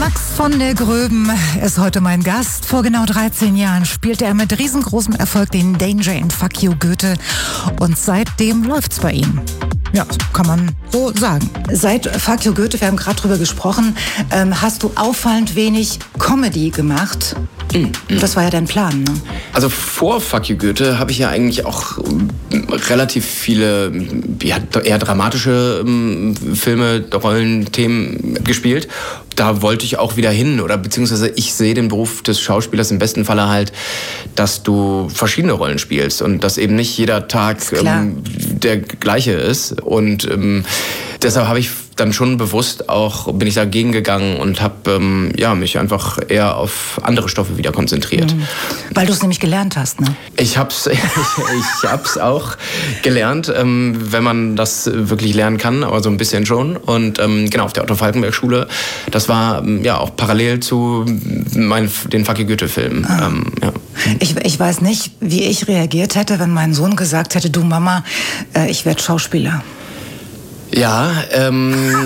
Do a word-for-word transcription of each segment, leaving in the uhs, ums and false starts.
Max von der Gröben ist heute mein Gast. Vor genau dreizehn Jahren spielte er mit riesengroßem Erfolg den Danger in Fuck You Goethe und seitdem läuft's bei ihm. Ja, kann man so sagen. Seit Fuck You Goethe, wir haben gerade drüber gesprochen, ähm, hast du auffallend wenig Comedy gemacht. Mm, mm. Das war ja dein Plan, ne? Also vor Fuck You Goethe habe ich ja eigentlich auch relativ viele ja, eher dramatische ähm, Filme, Rollen, Themen gespielt. Da wollte ich auch wieder hin, oder beziehungsweise ich sehe den Beruf des Schauspielers im besten Falle halt, dass du verschiedene Rollen spielst und dass eben nicht jeder Tag ähm, der gleiche ist. Und ähm, deshalb habe ich dann schon bewusst auch, bin ich dagegen gegangen und habe ähm, ja, mich einfach eher auf andere Stoffe wieder konzentriert. Mhm. Weil du es nämlich gelernt hast, ne? Ich hab's, ich, ich hab's auch gelernt, ähm, wenn man das wirklich lernen kann, aber so ein bisschen schon. Und ähm, genau, auf der Otto-Falckenberg-Schule, das war ähm, ja auch parallel zu mein, den Fuck You Goethe-Filmen. Ah. Ähm, ja. ich, ich weiß nicht, wie ich reagiert hätte, wenn mein Sohn gesagt hätte, du Mama, äh, ich werde Schauspieler. Ja, ähm,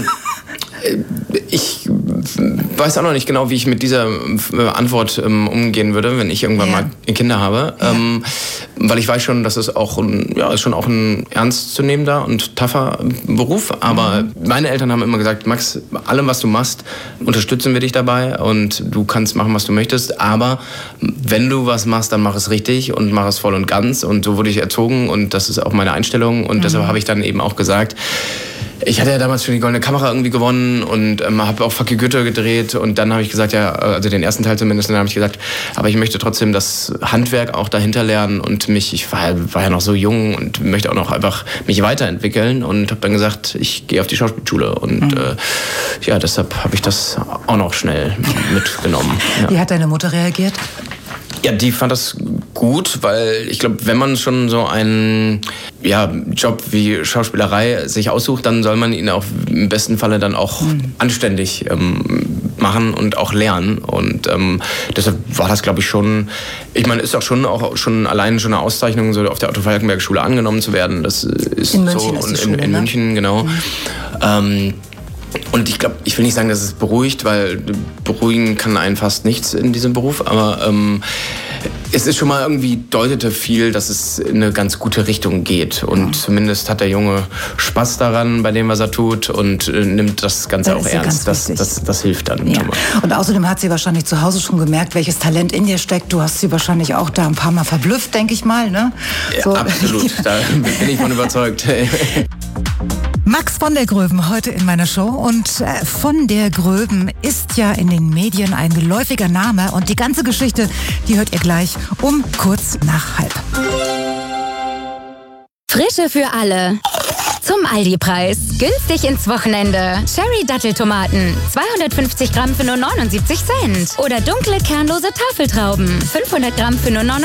ich weiß auch noch nicht genau, wie ich mit dieser Antwort ähm, umgehen würde, wenn ich irgendwann ja. mal Kinder habe. Ja. Ähm, weil ich weiß schon, dass es auch ein, ja, ist schon auch ein ernstzunehmender und tougher Beruf. Aber mhm. meine Eltern haben immer gesagt, Max, allem, was du machst, unterstützen wir dich dabei und du kannst machen, was du möchtest. Aber wenn du was machst, dann mach es richtig und mach es voll und ganz. Und so wurde ich erzogen und das ist auch meine Einstellung. Und mhm. deshalb habe ich dann eben auch gesagt, ich hatte ja damals schon die Goldene Kamera irgendwie gewonnen und ähm, habe auch Fuck You Goethe gedreht und dann habe ich gesagt, ja, also den ersten Teil zumindest, dann habe ich gesagt, aber ich möchte trotzdem das Handwerk auch dahinter lernen und mich, ich war, war ja noch so jung und möchte auch noch einfach mich weiterentwickeln und habe dann gesagt, ich gehe auf die Schauspielschule und mhm. äh, ja, deshalb habe ich das auch noch schnell mitgenommen. Ja. Wie hat deine Mutter reagiert? Ja, die fand das gut, weil ich glaube, wenn man schon so einen ja, Job wie Schauspielerei sich aussucht, dann soll man ihn auch im besten Falle dann auch mhm. anständig ähm, machen und auch lernen. Und ähm, deshalb war das, glaube ich, schon, ich meine, ist auch schon auch schon allein schon eine Auszeichnung, so auf der Otto-Falckenberg-Schule angenommen zu werden. Das ist in München so ist die in, Schule, in, in ne? München, genau. Mhm. Ähm, Und ich glaube, ich will nicht sagen, dass es beruhigt, weil beruhigen kann einen fast nichts in diesem Beruf, aber ähm, es ist schon mal irgendwie, deutete viel, dass es in eine ganz gute Richtung geht. Und ja. zumindest hat der Junge Spaß daran, bei dem, was er tut und äh, nimmt das Ganze das auch ernst. Das, das, das hilft dann. Ja. Und außerdem hat sie wahrscheinlich zu Hause schon gemerkt, welches Talent in dir steckt. Du hast sie wahrscheinlich auch da ein paar Mal verblüfft, denke ich mal, ne? So. Ja, absolut, da bin ich von überzeugt. Max von der Gröben heute in meiner Show und äh, von der Gröben ist ja in den Medien ein geläufiger Name und die ganze Geschichte, die hört ihr gleich um kurz nach halb. Frische für alle. Zum Aldi-Preis. Günstig ins Wochenende. Cherry-Datteltomaten. zweihundertfünfzig Gramm für nur neunundsiebzig Cent. Oder dunkle, kernlose Tafeltrauben. fünfhundert Gramm für nur neunundneunzig